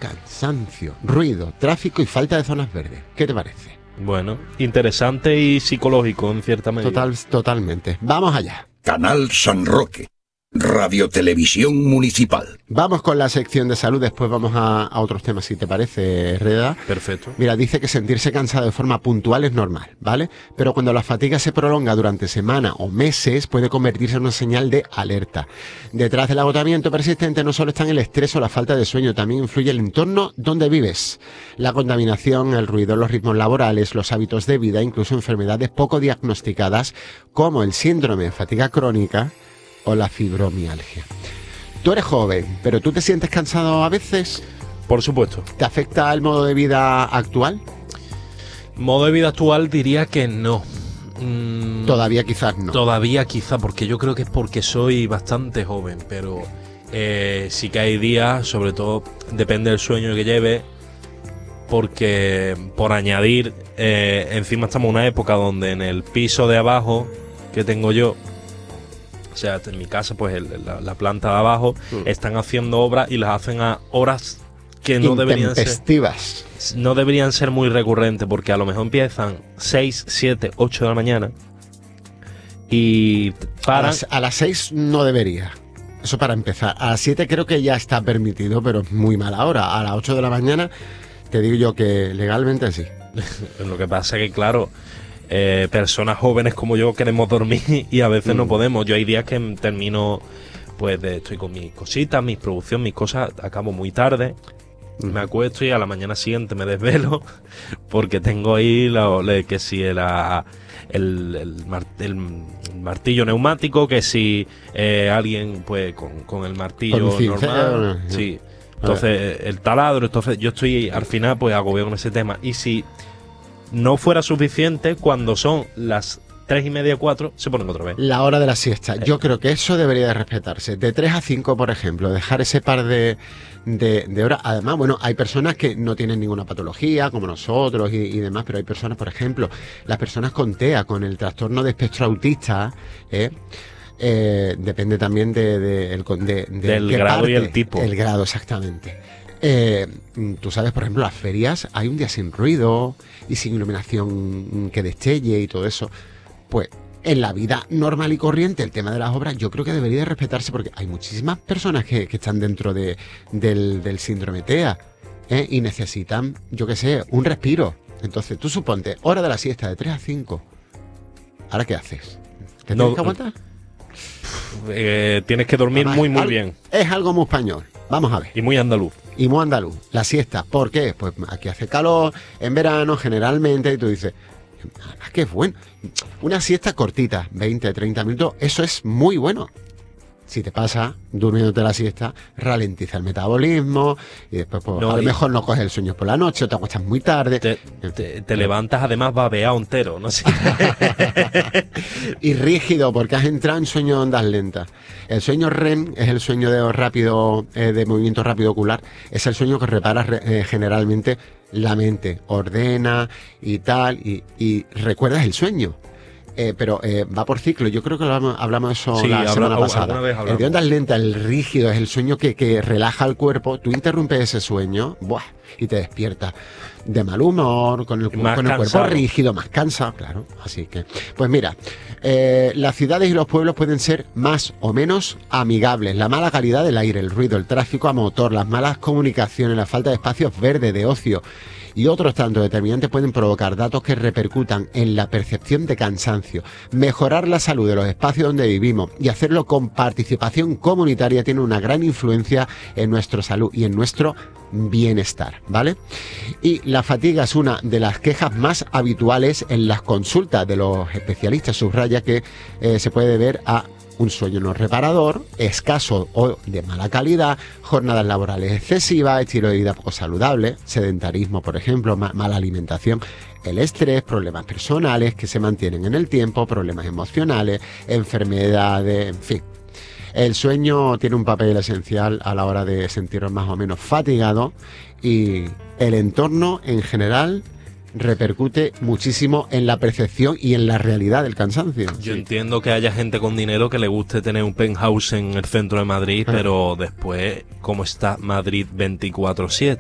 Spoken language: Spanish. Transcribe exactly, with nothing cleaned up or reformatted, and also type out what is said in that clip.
cansancio, ruido, tráfico y falta de zonas verdes. ¿Qué te parece? Bueno, interesante y psicológico en cierta medida. Total, totalmente. Vamos allá. Canal San Roque, Radio Televisión Municipal. Vamos con la sección de salud, después vamos a, a otros temas, si te parece, Reda. Perfecto. Mira, dice que sentirse cansado de forma puntual es normal, ¿vale? Pero cuando la fatiga se prolonga durante semanas o meses, puede convertirse en una señal de alerta. Detrás del agotamiento persistente no solo están el estrés o la falta de sueño, también influye el entorno donde vives. La contaminación, el ruido, los ritmos laborales, los hábitos de vida, incluso enfermedades poco diagnosticadas, como el síndrome de fatiga crónica o la fibromialgia. Tú eres joven, pero ¿tú te sientes cansado a veces? Por supuesto. ¿Te afecta el modo de vida actual? Modo de vida actual diría que no. Mm, Todavía quizás no. Todavía quizá, porque yo creo que es porque soy bastante joven, pero eh, sí que hay días, sobre todo depende del sueño que lleve, porque por añadir, eh, encima estamos en una época donde en el piso de abajo que tengo yo, o sea, en mi casa, pues el, la, la planta de abajo, mm. están haciendo obras y las hacen a horas que no deberían ser, no deberían ser muy recurrentes, porque a lo mejor empiezan seis, siete, ocho de la mañana y paran. A las, a las seis no debería. Eso para empezar. A las siete creo que ya está permitido, pero es muy mala hora. A las ocho de la mañana te digo yo que legalmente sí. Lo que pasa es que, claro, Eh, personas jóvenes como yo queremos dormir y a veces mm. no podemos. Yo hay días que termino, pues de, estoy con mis cositas, mis producciones, mis cosas, acabo muy tarde, mm. me acuesto y a la mañana siguiente me desvelo porque tengo ahí lo, le, que si era el, el, mar, el martillo neumático, que si eh, alguien pues con, con el martillo con normal, sí, entonces el taladro, entonces yo estoy al final pues agobiado con ese tema. Y si no fuera suficiente, cuando son las tres y media, cuatro, se ponen otra vez. La hora de la siesta. Yo creo que eso debería de respetarse. De tres a cinco, por ejemplo, dejar ese par de, de, de horas. Además, bueno, hay personas que no tienen ninguna patología, como nosotros y, y demás, pero hay personas, por ejemplo, las personas con T E A, con el trastorno de espectro autista, ¿eh? Eh, depende también de, de, de, de, de del grado parte, y el tipo. El grado, exactamente. Eh, tú sabes, por ejemplo, las ferias hay un día sin ruido y sin iluminación que destelle y todo eso. Pues en la vida normal y corriente el tema de las obras yo creo que debería de respetarse, porque hay muchísimas personas que, que están dentro de, del, del síndrome T E A, ¿eh? Y necesitan, yo qué sé, un respiro. Entonces tú suponte, hora de la siesta de tres a cinco. ¿Ahora qué haces? ¿Te no, tienes que aguantar? Eh, tienes que dormir Además, muy muy al, bien. Es algo muy español. Vamos a ver. Y muy andaluz. Y muy andaluz. La siesta. ¿Por qué? Pues aquí hace calor, en verano generalmente, y tú dices, además que es bueno. Una siesta cortita, veinte, treinta minutos, eso es muy bueno. Si te pasa durmiéndote la siesta, ralentiza el metabolismo y después pues, no, a lo mejor no coges el sueño por la noche o te acuestas muy tarde. Te, te, te levantas además babeado entero, no sé. Y rígido, porque has entrado en sueño de ondas lentas. El sueño R E M es el sueño de rápido, eh, de movimiento rápido ocular. Es el sueño que repara eh, generalmente la mente, ordena y tal, y, y recuerdas el sueño. Eh, pero eh, va por ciclo. Yo creo que hablamos, hablamos de eso sí, la habla, semana pasada. El de ondas lentas, el rígido, es el sueño que, que relaja el cuerpo. Tú interrumpes ese sueño, ¡buah!, y te despiertas de mal humor, con el, con el cuerpo rígido, más cansado, claro. Así que, pues mira, eh, las ciudades y los pueblos pueden ser más o menos amigables. La mala calidad del aire, el ruido, el tráfico a motor, las malas comunicaciones, la falta de espacios verdes, de ocio y otros tantos determinantes pueden provocar datos que repercutan en la percepción de cansancio. Mejorar la salud de los espacios donde vivimos y hacerlo con participación comunitaria tiene una gran influencia en nuestra salud y en nuestro bienestar, ¿vale? Y la fatiga es una de las quejas más habituales en las consultas de los especialistas. Subraya que eh, se puede deber a un sueño no reparador, escaso o de mala calidad, jornadas laborales excesivas, estilo de vida poco saludable, sedentarismo, por ejemplo, ma mala alimentación, el estrés, problemas personales que se mantienen en el tiempo, problemas emocionales, enfermedades, en fin. El sueño tiene un papel esencial a la hora de sentirnos más o menos fatigados, y el entorno en general repercute muchísimo en la percepción y en la realidad del cansancio. Yo sí. entiendo que haya gente con dinero que le guste tener un penthouse en el centro de Madrid, ah. pero después, ¿cómo está Madrid veinticuatro siete?